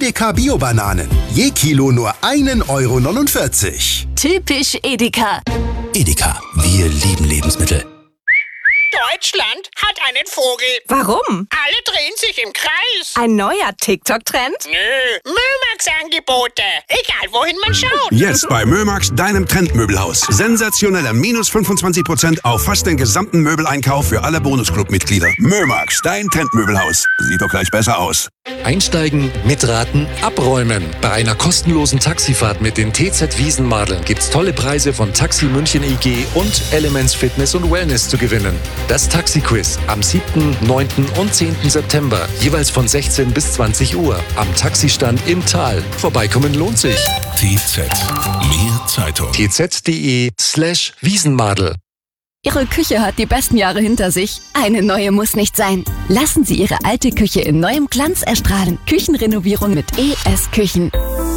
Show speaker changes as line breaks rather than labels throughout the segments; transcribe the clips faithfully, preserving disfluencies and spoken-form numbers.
Edeka Bio-Bananen. Je Kilo nur ein Euro neunundvierzig.
Typisch Edeka.
Edeka, wir lieben Lebensmittel.
Deutschland hat einen Vogel.
Warum?
Alle drehen sich im Kreis.
Ein neuer TikTok-Trend?
Nö, Mömax-Angebote. Egal, wohin man schaut.
Jetzt bei Mömax, deinem Trendmöbelhaus. Sensationelle minus fünfundzwanzig Prozent auf fast den gesamten Möbeleinkauf für alle Bonusclub-Mitglieder. Mömax, dein Trendmöbelhaus. Sieht doch gleich besser aus.
Einsteigen, mitraten, abräumen. Bei einer kostenlosen Taxifahrt mit den T Z Wiesenmadeln gibt's tolle Preise von Taxi München I G und Elements Fitness und Wellness zu gewinnen. Das Taxi-Quiz am siebten, neunten und zehnten September, jeweils von sechzehn bis zwanzig Uhr am Taxistand im Tal. Vorbeikommen lohnt sich.
T Z, mehr Zeitung.
tz.de slash Wiesenmadel.
Ihre Küche hat die besten Jahre hinter sich. Eine neue muss nicht sein. Lassen Sie Ihre alte Küche in neuem Glanz erstrahlen. Küchenrenovierung mit E S Küchen.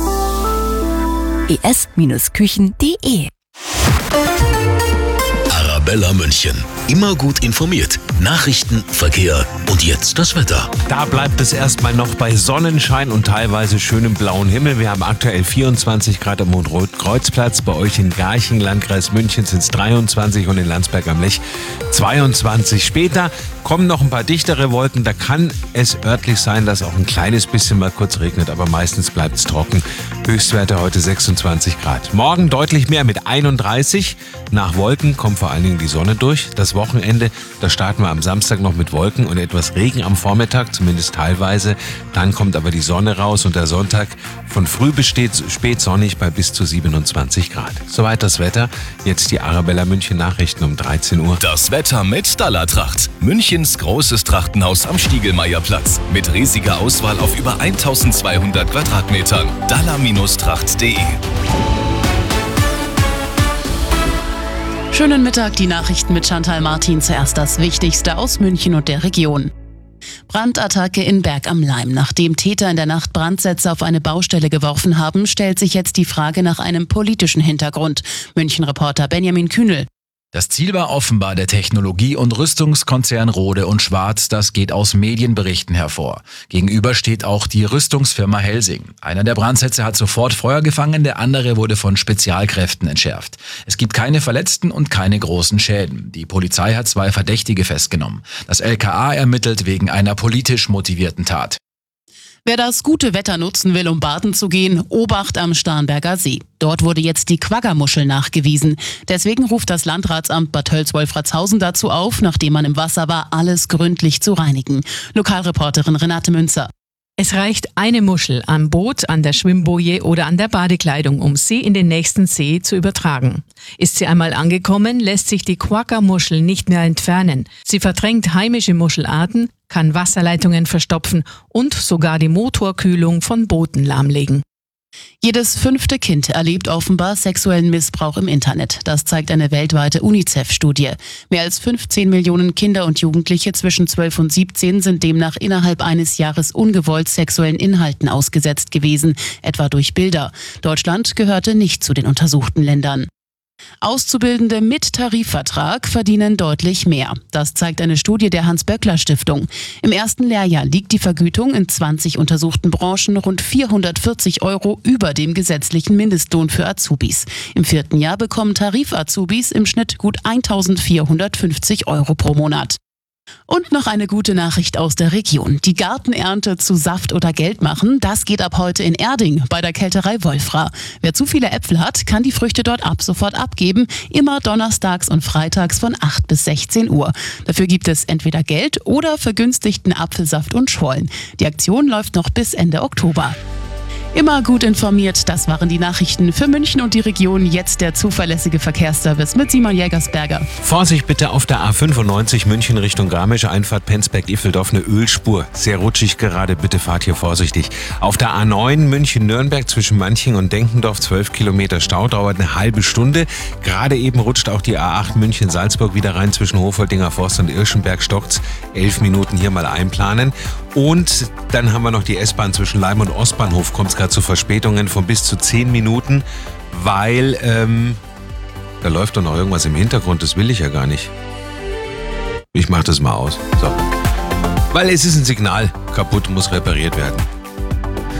e s Küchen punkt de
Arabella München. Immer gut informiert. Nachrichten, Verkehr und jetzt das Wetter.
Da bleibt es erstmal noch bei Sonnenschein und teilweise schönem blauen Himmel. Wir haben aktuell vierundzwanzig Grad am Mond-Rot-Kreuzplatz. Bei euch in Garching, Landkreis München, sind es dreiundzwanzig und in Landsberg am Lech zweiundzwanzig. Später kommen noch ein paar dichtere Wolken. Da kann es örtlich sein, dass auch ein kleines bisschen mal kurz regnet, aber meistens bleibt es trocken. Höchstwerte heute sechsundzwanzig Grad. Morgen deutlich mehr mit einunddreißig. Nach Wolken kommt vor allen Dingen die Sonne durch. Das Wochenende, da starten wir am Samstag noch mit Wolken und etwas Regen am Vormittag, zumindest teilweise. Dann kommt aber die Sonne raus und der Sonntag von früh bis spät sonnig bei bis zu siebenundzwanzig Grad. Soweit das Wetter. Jetzt die Arabella München Nachrichten um dreizehn Uhr.
Das Wetter mit Dallartracht. Münchens großes Trachtenhaus am Stiegelmeierplatz. Mit riesiger Auswahl auf über eintausendzweihundert Quadratmetern. dallar Tracht punkt de.
Schönen Mittag, die Nachrichten mit Chantal Martin. Zuerst das Wichtigste aus München und der Region. Brandattacke in Berg am Laim. Nachdem Täter in der Nacht Brandsätze auf eine Baustelle geworfen haben, stellt sich jetzt die Frage nach einem politischen Hintergrund. München-Reporter Benjamin Kühnel.
Das Ziel war offenbar der Technologie- und Rüstungskonzern Rohde und Schwarz, das geht aus Medienberichten hervor. Gegenüber steht auch die Rüstungsfirma Helsing. Einer der Brandsätze hat sofort Feuer gefangen, der andere wurde von Spezialkräften entschärft. Es gibt keine Verletzten und keine großen Schäden. Die Polizei hat zwei Verdächtige festgenommen. Das L K A ermittelt wegen einer politisch motivierten Tat.
Wer das gute Wetter nutzen will, um baden zu gehen, Obacht am Starnberger See. Dort wurde jetzt die Quaggermuschel nachgewiesen. Deswegen ruft das Landratsamt Bad Tölz-Wolfratshausen dazu auf, nachdem man im Wasser war, alles gründlich zu reinigen. Lokalreporterin Renate Münzer.
Es reicht eine Muschel am Boot, an der Schwimmboje oder an der Badekleidung, um sie in den nächsten See zu übertragen. Ist sie einmal angekommen, lässt sich die Quaggermuschel nicht mehr entfernen. Sie verdrängt heimische Muschelarten, kann Wasserleitungen verstopfen und sogar die Motorkühlung von Booten lahmlegen.
Jedes fünfte Kind erlebt offenbar sexuellen Missbrauch im Internet. Das zeigt eine weltweite UNICEF-Studie. Mehr als fünfzehn Millionen Kinder und Jugendliche zwischen zwölf und siebzehn sind demnach innerhalb eines Jahres ungewollt sexuellen Inhalten ausgesetzt gewesen, etwa durch Bilder. Deutschland gehörte nicht zu den untersuchten Ländern. Auszubildende mit Tarifvertrag verdienen deutlich mehr. Das zeigt eine Studie der Hans-Böckler-Stiftung. Im ersten Lehrjahr liegt die Vergütung in zwanzig untersuchten Branchen rund vierhundertvierzig Euro über dem gesetzlichen Mindestlohn für Azubis. Im vierten Jahr bekommen Tarif-Azubis im Schnitt gut eintausendvierhundertfünfzig Euro pro Monat. Und noch eine gute Nachricht aus der Region. Die Gartenernte zu Saft oder Geld machen, das geht ab heute in Erding bei der Kälterei Wolfra. Wer zu viele Äpfel hat, kann die Früchte dort ab sofort abgeben. Immer donnerstags und freitags von acht bis sechzehn Uhr. Dafür gibt es entweder Geld oder vergünstigten Apfelsaft und Schollen. Die Aktion läuft noch bis Ende Oktober. Immer gut informiert, das waren die Nachrichten für München und die Region. Jetzt der zuverlässige Verkehrsservice mit Simon Jägersberger.
Vorsicht bitte auf der A fünfundneunzig München Richtung Garmisch, Einfahrt Penzberg-Iffeldorf, eine Ölspur. Sehr rutschig gerade, bitte fahrt hier vorsichtig. Auf der A neun München-Nürnberg zwischen Manching und Denkendorf, zwölf Kilometer Stau, dauert eine halbe Stunde. Gerade eben rutscht auch die A acht München-Salzburg wieder rein zwischen Hofoldinger Forst und Irschenberg, stockt's. Elf Minuten hier mal einplanen. Und dann haben wir noch die S-Bahn zwischen Leim und Ostbahnhof, kommt es gerade zu Verspätungen von bis zu zehn Minuten, weil ähm, da läuft doch noch irgendwas im Hintergrund, das will ich ja gar nicht. Ich mach das mal aus. So. Weil es ist ein Signal kaputt, muss repariert werden.